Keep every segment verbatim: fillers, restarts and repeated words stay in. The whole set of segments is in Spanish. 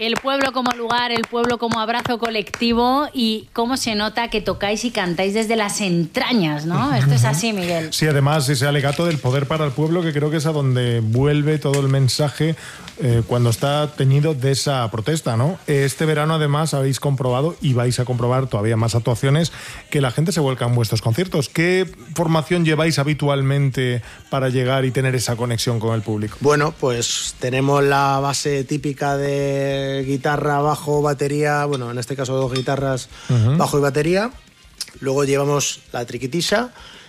El pueblo como lugar, el pueblo como abrazo colectivo y cómo se nota que tocáis y cantáis desde las entrañas, ¿no? Esto es así, Miguel. Sí, además ese alegato del poder para el pueblo, que creo que es a donde vuelve todo el mensaje eh, cuando está teñido de esa protesta, ¿no? Este verano además habéis comprobado y vais a comprobar todavía más actuaciones que la gente se vuelca en vuestros conciertos. ¿Qué formación lleváis habitualmente para llegar y tener esa conexión con el público? Bueno, pues tenemos la base típica de guitarra, bajo, batería, bueno, en este caso dos guitarras, uh-huh. bajo y batería. Luego llevamos la triquitisa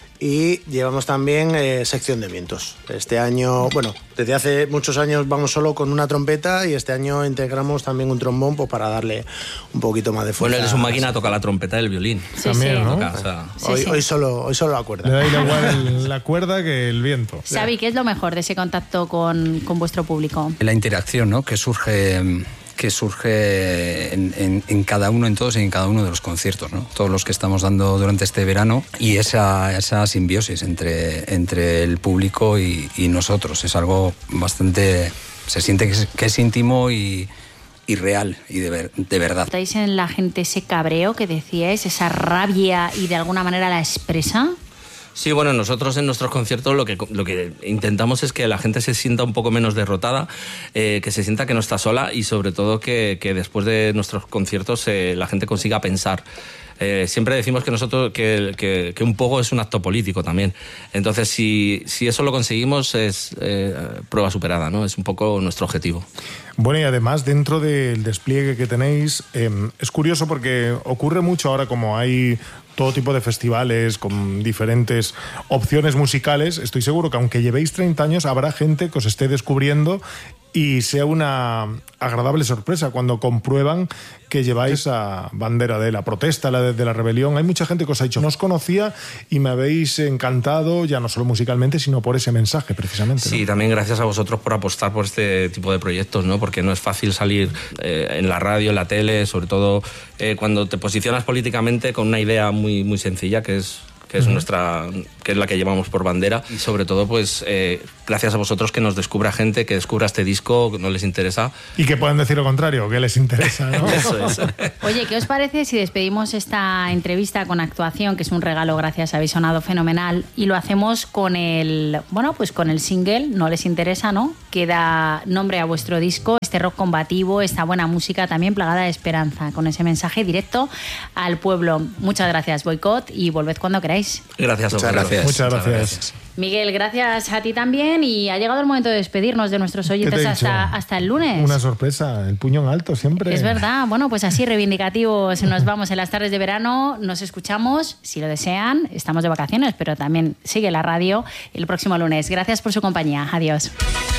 y llevamos también eh, sección de vientos. Este año, bueno, desde hace muchos años vamos solo con una trompeta y este año integramos también un trombón pues, para darle un poquito más de fuerza. Bueno, él es un máquina, toca la trompeta y el violín. Sí, también, sí. ¿no? Toca, o sea... sí, hoy, sí. hoy, solo, hoy solo la cuerda. Le da igual el, la cuerda que el viento. Xavi, ¿qué es lo mejor de ese contacto con, con vuestro público? La interacción, ¿no? Que surge... que surge en, en, en cada uno, en todos y en cada uno de los conciertos, ¿no? Todos los que estamos dando durante este verano y esa, esa simbiosis entre, entre el público y, y nosotros. Es algo bastante... Se siente que es, que es íntimo y, y real y de, ver, de verdad. ¿Notáis en la gente ese cabreo que decíais, esa rabia y de alguna manera la expresa? Sí, bueno, nosotros en nuestros conciertos lo que, lo que intentamos es que la gente se sienta un poco menos derrotada, eh, que se sienta que no está sola y sobre todo que, que después de nuestros conciertos eh, la gente consiga pensar. Eh, siempre decimos que nosotros que, que, que un poco es un acto político también. Entonces, si, si eso lo conseguimos es eh, prueba superada, ¿no? Es un poco nuestro objetivo. Bueno, y además dentro del despliegue que tenéis, eh, es curioso porque ocurre mucho ahora como hay todo tipo de festivales con diferentes opciones musicales. Estoy seguro que aunque llevéis treinta años habrá gente que os esté descubriendo y sea una agradable sorpresa cuando comprueban que lleváis esa bandera de la protesta, la de, de la rebelión. Hay mucha gente que os ha dicho, no os conocía y me habéis encantado, ya no solo musicalmente, sino por ese mensaje, precisamente, ¿no? Sí, también gracias a vosotros por apostar por este tipo de proyectos, ¿no? Porque no es fácil salir eh, en la radio, en la tele, sobre todo eh, cuando te posicionas políticamente con una idea muy, muy sencilla, que es... que es nuestra, que es la que llevamos por bandera y sobre todo pues eh, gracias a vosotros que nos descubra gente, que descubra este disco, que no les interesa. Y que puedan decir lo contrario, que les interesa, ¿no? Eso es. Oye, ¿qué os parece si despedimos esta entrevista con actuación, que es un regalo, gracias, habéis sonado fenomenal, y lo hacemos con el, bueno, pues con el single, No les interesa, ¿no? Que da nombre a vuestro disco, este rock combativo, esta buena música también plagada de esperanza, con ese mensaje directo al pueblo. Muchas gracias, Boicot, y volved cuando queráis. Gracias a Muchas vosotros. gracias. Muchas gracias. Muchas gracias. Miguel, gracias a ti también y ha llegado el momento de despedirnos de nuestros oyentes hasta, hasta el lunes. Una sorpresa, el puño en alto siempre. Es verdad, bueno, pues así reivindicativos nos vamos en las tardes de verano, nos escuchamos, si lo desean, estamos de vacaciones, pero también sigue la radio el próximo lunes. Gracias por su compañía, adiós.